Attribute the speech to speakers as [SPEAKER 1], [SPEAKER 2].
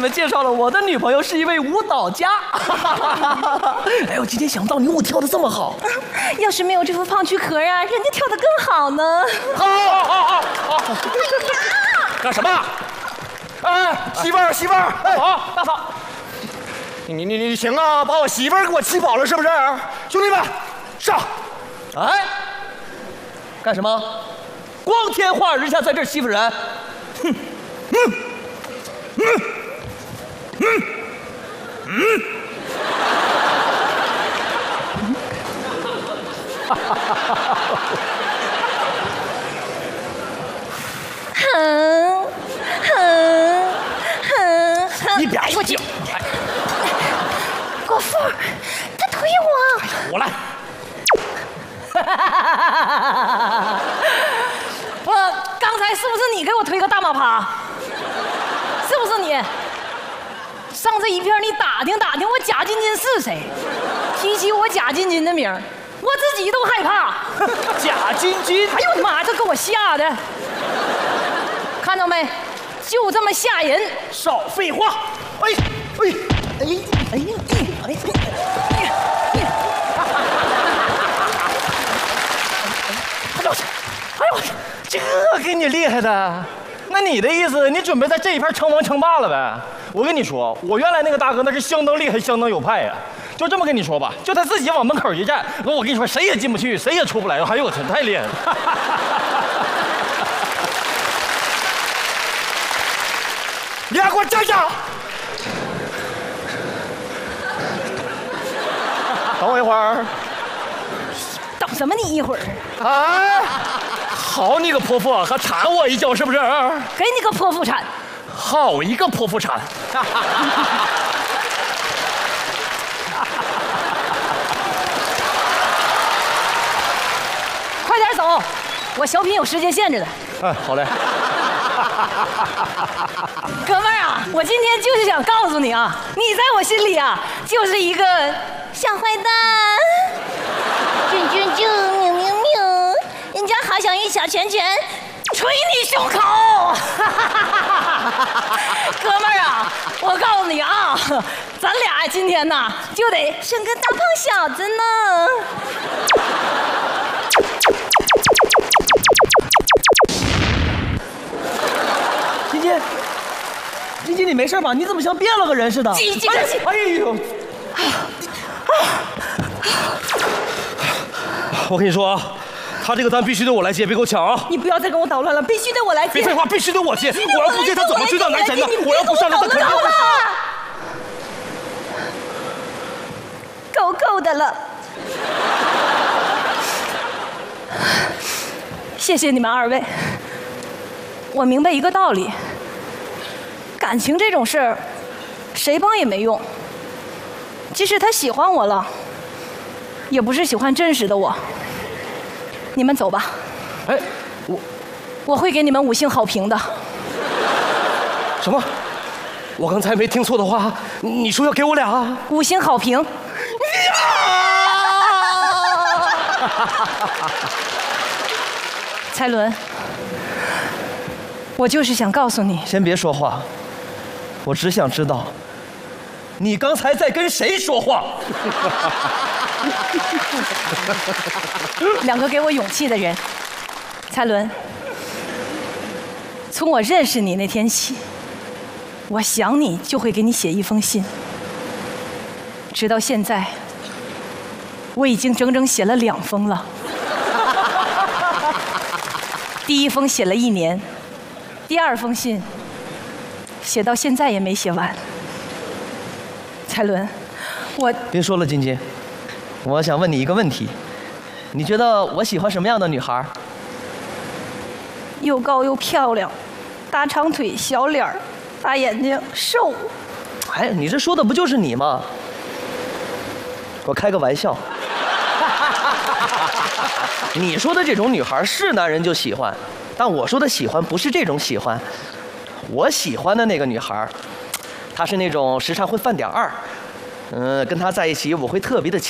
[SPEAKER 1] 介绍了我的女朋友是一位舞蹈家。哎呦，今天想不到你舞跳得这么好。
[SPEAKER 2] 要是没有这副胖躯壳啊，人家跳得更好呢。
[SPEAKER 3] 好，干什么？哎，媳妇儿，哎，好，大嫂，你行啊，把我媳妇儿给我气跑了是不是？兄弟们，上！
[SPEAKER 1] 哎，干什么？光天化日下在这儿欺负人？哼！
[SPEAKER 3] 你别说叫！
[SPEAKER 2] 国父，他推我。
[SPEAKER 3] 我来。
[SPEAKER 2] 我刚才是不是你给我推个大马趴？是不是你？上这一片你打听我贾晶晶是谁？提起我贾晶晶的名儿，我自己都害怕。
[SPEAKER 1] 贾晶晶，
[SPEAKER 2] 哎呦我的妈！这给我吓的，看到没？就这么吓人！
[SPEAKER 3] 少废话！哎！
[SPEAKER 1] 哎呦我去，这给你厉害的。那你的意思，你准备在这一片称王称霸了呗？我跟你说，我原来那个大哥那是相当厉害，相当有派呀。就这么跟你说吧，就他自己往门口一站，我跟你说，谁也进不去，谁也出不来。哎呦我天，太厉害了！
[SPEAKER 3] 你俩给我站下！等我一会儿。
[SPEAKER 2] 等什么你一会儿？
[SPEAKER 3] 哎，好你个泼妇，还铲我一脚是不是？
[SPEAKER 2] 给你个泼妇铲！
[SPEAKER 3] 好一个泼妇铲！
[SPEAKER 2] 快点走，我小品有时间限制的。
[SPEAKER 3] 哎，好嘞。
[SPEAKER 2] 哥们儿啊，我今天就是想告诉你啊，你在我心里啊就是一个小坏蛋。啾，人家好想一小拳捶你胸口。哥们儿啊，我告诉你啊，咱俩今天呐就得生个大胖小子呢。
[SPEAKER 1] 晶晶，你没事吧？你怎么像变了个人似的？哎呦！
[SPEAKER 3] 我跟你说啊，他这个单必须得我来接，别给我抢啊！
[SPEAKER 2] 你不要再跟我捣乱了，必须得我来接。
[SPEAKER 3] 别废话，必须得我接！我要不接他怎么追到男神呢？我要不上他，他肯定会死。
[SPEAKER 2] 够的了。谢谢你们二位，我明白一个道理。感情这种事儿，谁帮也没用。即使他喜欢我了，也不是喜欢真实的我。你们走吧。
[SPEAKER 3] 哎，
[SPEAKER 2] 我会给你们5星好评的。
[SPEAKER 3] 什么？我刚才没听错的话，你说要给我俩
[SPEAKER 2] 5星好评。蔡伦，我就是想告诉你，
[SPEAKER 1] 先别说话，我只想知道，你刚才在跟谁说话
[SPEAKER 2] ？2个给我勇气的人，蔡伦，从我认识你那天起，我想你就会给你写一封信，直到现在，我已经整整写了2封了。第1封写了1年，第2封信写到现在也没写完。蔡伦，我
[SPEAKER 1] 别说了，晶晶，我想问你一个问题，你觉得我喜欢什么样的女孩？
[SPEAKER 2] 又高又漂亮，大长腿、小脸儿、大眼睛、瘦。
[SPEAKER 1] 哎，你这说的不就是你吗？我开个玩笑。你说的这种女孩是男人就喜欢，但我说的喜欢不是这种喜欢。我喜欢的那个女孩，她是那种时常会犯点二，跟她在一起我会特别的